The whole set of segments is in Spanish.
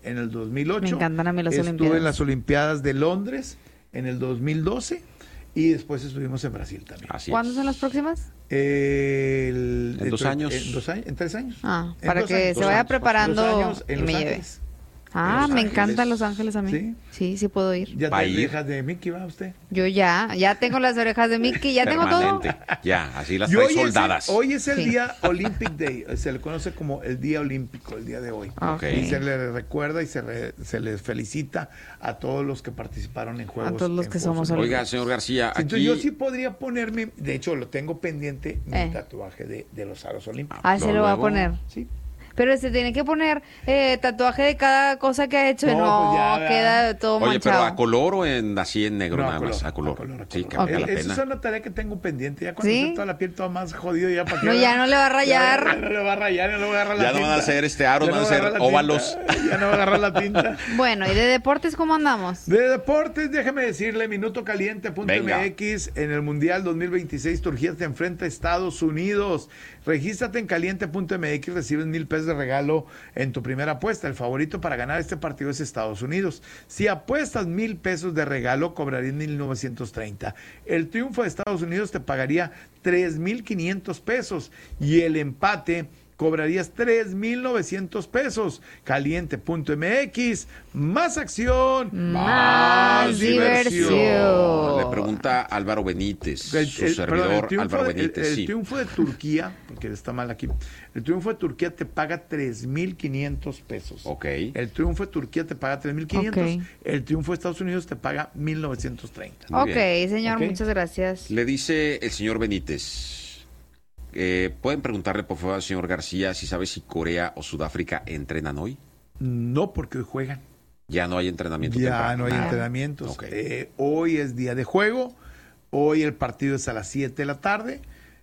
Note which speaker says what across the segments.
Speaker 1: en el 2008.
Speaker 2: Me encantan a mí las
Speaker 1: Estuve
Speaker 2: Olimpiadas.
Speaker 1: en las Olimpiadas de Londres en el 2012 y después estuvimos en Brasil también.
Speaker 3: Así
Speaker 2: ¿Cuándo
Speaker 3: es.
Speaker 2: son las próximas?
Speaker 1: En
Speaker 3: 2 años.
Speaker 1: En 3 años.
Speaker 2: Para
Speaker 1: En 2
Speaker 2: que
Speaker 1: años.
Speaker 2: se vaya
Speaker 1: 2
Speaker 2: preparando
Speaker 1: años en
Speaker 2: y
Speaker 1: Los
Speaker 2: me lleve.
Speaker 1: Ángeles.
Speaker 2: Me
Speaker 3: Ángeles.
Speaker 2: encantan Los Ángeles a mí. Sí puedo ir.
Speaker 1: ¿Ya
Speaker 3: ¿Va a
Speaker 1: te
Speaker 3: ir?
Speaker 1: dejas de Mickey, va usted?
Speaker 2: Yo ya tengo las orejas de Mickey, ya tengo todo.
Speaker 3: Permanente. Ya, así las
Speaker 1: Y
Speaker 3: trae soldadas.
Speaker 1: hoy es el
Speaker 2: Sí.
Speaker 1: día Olympic Day, se le conoce como el día olímpico, el día de hoy.
Speaker 2: Ok.
Speaker 1: Y se le recuerda y se les felicita a todos los que participaron en Juegos.
Speaker 2: A todos los
Speaker 1: en
Speaker 2: que
Speaker 1: Juegos
Speaker 2: somos
Speaker 1: Olímpicos.
Speaker 3: Oiga, señor García,
Speaker 1: Entonces
Speaker 3: aquí...
Speaker 1: yo sí podría ponerme, de hecho lo tengo pendiente, mi tatuaje de los aros olímpicos.
Speaker 2: Se lo va a
Speaker 3: Luego-
Speaker 2: poner.
Speaker 1: Sí.
Speaker 2: Pero se tiene que poner tatuaje de cada cosa que ha hecho.
Speaker 1: No,
Speaker 2: No,
Speaker 1: pues ya,
Speaker 2: queda todo
Speaker 3: Oye, pero
Speaker 2: manchado.
Speaker 3: ¿a color o así en negro
Speaker 1: No,
Speaker 3: nada más? A color. Sí, que valga la
Speaker 1: Esa es
Speaker 3: pena.
Speaker 1: una tarea que tengo pendiente. Ya cuando
Speaker 2: ¿Sí?
Speaker 1: esté toda la piel toda más jodido, ya para qué.
Speaker 2: No, ya no le va a rayar.
Speaker 1: Ya no le va a rayar, ya no le va a agarrar la
Speaker 3: Ya
Speaker 1: tinta.
Speaker 3: no van a hacer aros,
Speaker 1: Ya
Speaker 3: van a
Speaker 1: no va
Speaker 3: ser
Speaker 1: agarrar la
Speaker 3: óvalos.
Speaker 1: tinta, Ya no va a agarrar la tinta.
Speaker 2: Bueno, ¿y de deportes cómo andamos?
Speaker 1: De deportes, déjeme decirle, minutocaliente.mx en el Mundial 2026, Turquía te enfrenta a Estados Unidos. Regístrate en caliente.mx, recibes $1,000 de regalo en tu primera apuesta. El favorito para ganar este partido es Estados Unidos. Si apuestas $1,000 de regalo, cobrarías 1,930. El triunfo de Estados Unidos te pagaría 3,500 pesos y el empate cobrarías 3,900 pesos. Caliente.mx, más acción,
Speaker 2: Más diversión.
Speaker 3: Le pregunta Álvaro Benítez, su
Speaker 1: perdón,
Speaker 3: servidor Álvaro Benítez.
Speaker 1: el
Speaker 3: Sí.
Speaker 1: triunfo de Turquía, porque está mal aquí, el triunfo de Turquía te paga 3,500 pesos.
Speaker 3: Ok.
Speaker 1: El triunfo de Turquía te paga 3,500.
Speaker 2: Ok.
Speaker 1: El triunfo de Estados Unidos te paga 1,930.
Speaker 3: Muy
Speaker 2: Ok,
Speaker 3: bien.
Speaker 2: señor,
Speaker 1: Ok.
Speaker 2: muchas gracias.
Speaker 3: Le dice el señor Benítez. ¿Pueden preguntarle, por favor, al señor García si sabe si Corea o Sudáfrica entrenan hoy?
Speaker 1: No, porque hoy juegan.
Speaker 3: Ya no hay entrenamiento
Speaker 1: Ya
Speaker 3: temprano.
Speaker 1: no hay
Speaker 3: Nada.
Speaker 1: entrenamientos.
Speaker 3: Ok.
Speaker 1: Hoy es día de juego. Hoy el partido es a las 7 de la tarde.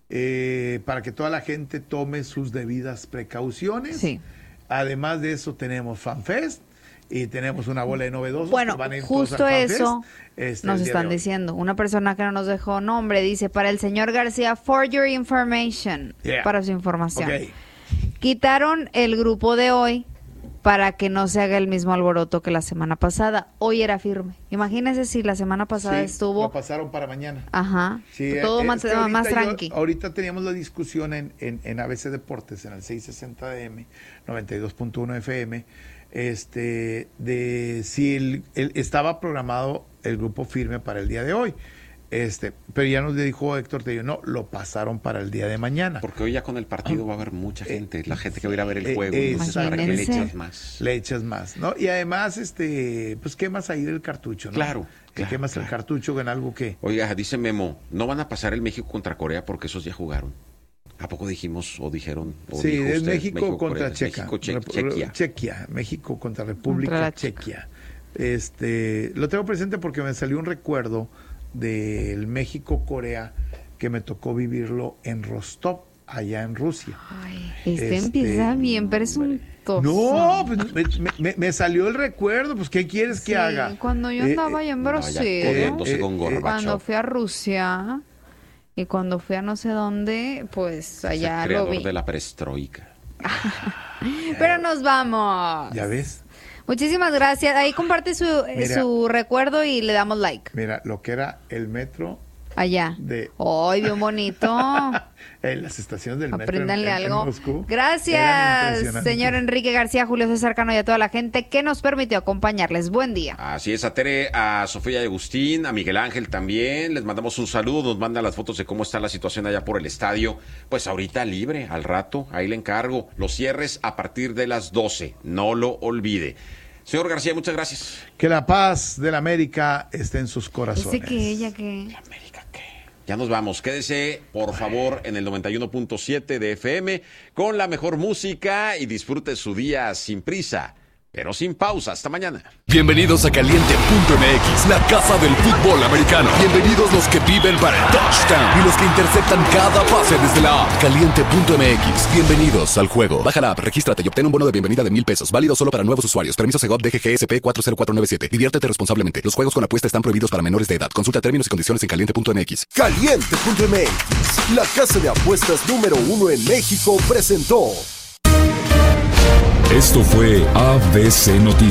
Speaker 1: Para que toda la gente tome sus debidas precauciones.
Speaker 2: Sí.
Speaker 1: Además de eso tenemos FanFest y tenemos una bola de novedosos.
Speaker 2: Bueno,
Speaker 1: que van a ir todos
Speaker 2: justo
Speaker 1: al FanFest,
Speaker 2: eso nos
Speaker 1: el día
Speaker 2: están
Speaker 1: de hoy.
Speaker 2: diciendo. Una persona que no nos dejó nombre dice, para el señor García, for your information,
Speaker 1: Yeah.
Speaker 2: para su información.
Speaker 1: Ok.
Speaker 2: Quitaron el grupo de hoy para que no se haga el mismo alboroto que la semana pasada. Hoy era firme. Imagínese si la semana pasada
Speaker 1: Sí,
Speaker 2: estuvo...
Speaker 1: lo pasaron para mañana.
Speaker 2: Ajá.
Speaker 1: Sí,
Speaker 2: todo
Speaker 1: es
Speaker 2: más,
Speaker 1: que ahorita
Speaker 2: más tranqui.
Speaker 1: Ahorita teníamos la discusión en ABC Deportes, en el 660 AM, 92.1 FM, de si estaba programado el grupo firme para el día de hoy. Pero ya nos dijo Héctor Tello, no, lo pasaron para el día de mañana.
Speaker 3: Porque hoy ya con el partido va a haber mucha gente, la gente que va a ir a ver el juego,
Speaker 1: exacto.
Speaker 3: para que le
Speaker 2: Imagínense.
Speaker 3: echas más.
Speaker 1: Le echas más, ¿no? Y además, pues quemas ahí el cartucho, ¿no?
Speaker 3: Claro,
Speaker 1: Que
Speaker 3: claro,
Speaker 1: quemas el
Speaker 3: claro.
Speaker 1: cartucho en algo que...
Speaker 3: Oiga, dice Memo, no van a pasar el México contra Corea porque esos ya jugaron. ¿A poco dijimos o dijeron? O
Speaker 1: Sí,
Speaker 3: dijo
Speaker 1: es
Speaker 3: usted,
Speaker 1: México contra
Speaker 3: Corea?
Speaker 1: Checa.
Speaker 3: México, Chequia.
Speaker 1: Chequia. México contra República
Speaker 2: Contra la
Speaker 1: Chequia. Lo tengo presente porque me salió un recuerdo del México-Corea que me tocó vivirlo en Rostov, allá en Rusia.
Speaker 2: Ay, empieza bien, pero es un toso.
Speaker 1: No, pues me salió el recuerdo, pues ¿qué quieres que
Speaker 2: Sí,
Speaker 1: haga?
Speaker 2: cuando yo andaba allá en
Speaker 3: no, ya
Speaker 2: Brasil,
Speaker 3: codiándose con
Speaker 2: cuando
Speaker 3: Gorbachev.
Speaker 2: fui a Rusia y cuando fui a no sé dónde, pues
Speaker 3: Es el
Speaker 2: allá lo
Speaker 3: creador
Speaker 2: vi.
Speaker 3: de la perestroika.
Speaker 2: Pero nos vamos.
Speaker 1: ¿Ya ves?
Speaker 2: Muchísimas gracias. Ahí comparte
Speaker 1: Mira.
Speaker 2: su recuerdo y le damos like.
Speaker 1: Mira, lo que era el metro
Speaker 2: Allá.
Speaker 1: de...
Speaker 2: ¡Ay, bien bonito!
Speaker 1: las estaciones del metro
Speaker 2: Apréndanle
Speaker 1: en
Speaker 2: algo.
Speaker 1: Moscú eran
Speaker 2: Gracias,
Speaker 1: impresionantes.
Speaker 2: señor Enrique García, Julio César Cano y a toda la gente que nos permitió acompañarles. Buen día.
Speaker 3: Así es, a Tere, a Sofía y Agustín, a Miguel Ángel también, les mandamos un saludo, nos mandan las fotos de cómo está la situación allá por el estadio, pues ahorita libre, al rato, ahí le encargo, los cierres a partir de las 12, no lo olvide. Señor García, muchas gracias.
Speaker 1: Que la paz de la América esté en sus corazones.
Speaker 2: Ese que ella que...
Speaker 3: América, ¿qué? Ya nos vamos, quédese por favor en el 91.7 de FM con la mejor música y disfrute su día sin prisa, pero sin pausa. Hasta mañana.
Speaker 4: Bienvenidos a Caliente.mx, la casa del fútbol americano. Bienvenidos los que viven para el touchdown y los que interceptan cada pase desde la app. Caliente.mx, bienvenidos al juego. Baja la app, regístrate y obtén un bono de bienvenida de $1,000. Válido solo para nuevos usuarios. Permiso Segov DGGSP 40497. Diviértete responsablemente. Los juegos con apuesta están prohibidos para menores de edad. Consulta términos y condiciones en Caliente.mx.
Speaker 5: Caliente.mx, la casa de apuestas número 1 en México, presentó.
Speaker 6: Esto fue ABC Noticias.